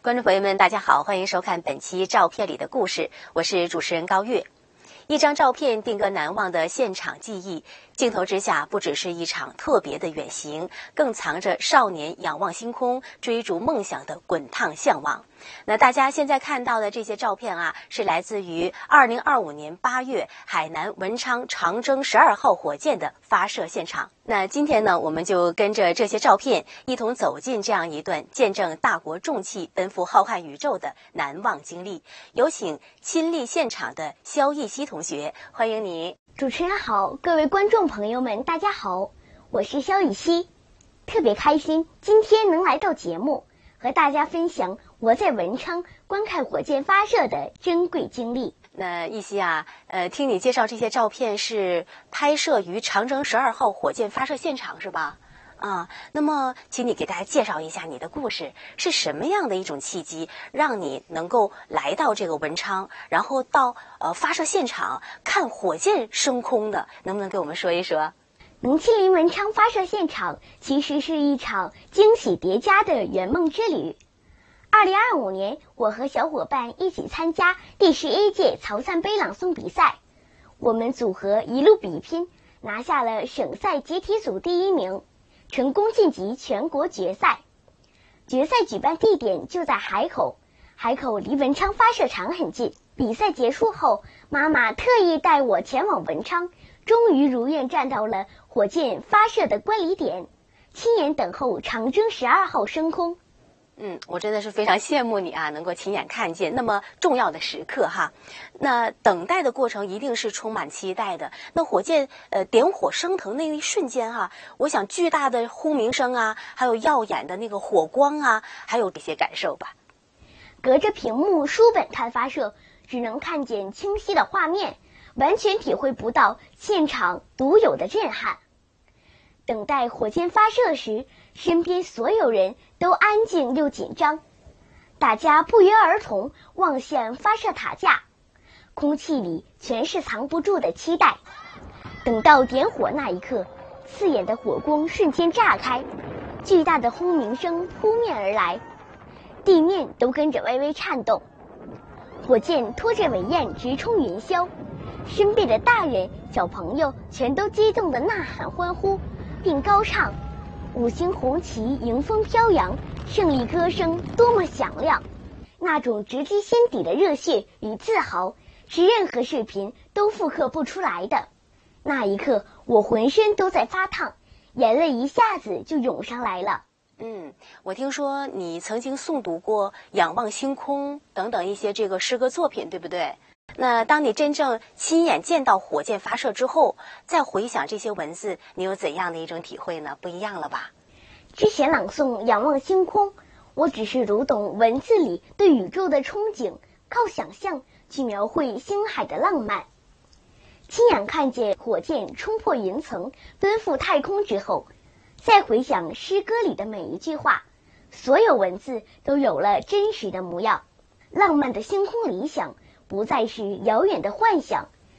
观众朋友们，大家好，欢迎收看本期《照片里的故事》，我是主持人高月。一张照片定格难忘的现场记忆，镜头之下不只是一场特别的远行，更藏着少年仰望星空、追逐梦想的滚烫向往。那大家现在看到的这些照片啊，是来自于2025年8月海南文昌长征12号火箭的发射现场。那今天呢，我们就跟着这些照片一同走进这样一段见证大国重器奔赴浩瀚宇宙的难忘经历。有请亲历现场的肖艺希同学，欢迎你。 主持人好，各位观众朋友们，大家好，我是肖艺希，特别开心今天能来到节目，和大家分享我在文昌观看火箭发射的珍贵经历。 那艺希啊，听你介绍这些照片是拍摄于长征12号火箭发射现场是吧？啊，那么请你给大家介绍一下你的故事，是什么样的一种契机让你能够来到这个文昌，然后到发射现场看火箭升空的，能不能给我们说一说？ 能亲临文昌发射现场，其实是一场惊喜叠加的圆梦之旅。2025年，我和小伙伴一起参加第11届曹赞杯朗诵比赛，我们组合一路比拼，拿下了省赛集体组第1名，成功晋级全国决赛。决赛举办地点就在海口，海口离文昌发射场很近。比赛结束后，妈妈特意带我前往文昌，终于如愿站到了火箭发射的观礼点，亲眼等候长征12号升空。 我真的是非常羡慕你啊，能够亲眼看见那么重要的时刻哈。那等待的过程一定是充满期待的。那火箭点火升腾那一瞬间哈，我想巨大的轰鸣声啊，还有耀眼的那个火光啊，还有这些感受吧。 隔着屏幕书本看发射，只能看见清晰的画面，完全体会不到现场独有的震撼。等待火箭发射时，身边所有人都安静又紧张，大家不约而同望向发射塔架，空气里全是藏不住的期待。等到点火那一刻，刺眼的火光瞬间炸开，巨大的轰鸣声扑面而来，地面都跟着微微颤动。火箭拖着尾焰直冲云霄，身边的大人小朋友全都激动地呐喊欢呼，并高唱五星红旗迎风飘扬，胜利歌声多么响亮。那种直击心底的热血与自豪，是任何视频都复刻不出来的。那一刻，我浑身都在发烫，眼泪一下子就涌上来了。 我听说你曾经诵读过《仰望星空》等等一些这个诗歌作品，对不对？那当你真正亲眼见到火箭发射之后，再回想这些文字，你有怎样的一种体会呢？不一样了吧？ 之前朗诵《仰望星空》，我只是读懂文字里对宇宙的憧憬，靠想象去描绘星海的浪漫。亲眼看见火箭冲破云层，奔赴太空之后，再回想诗歌里的每一句话，所有文字都有了真实的模样。浪漫的星空理想不再是遥远的幻想，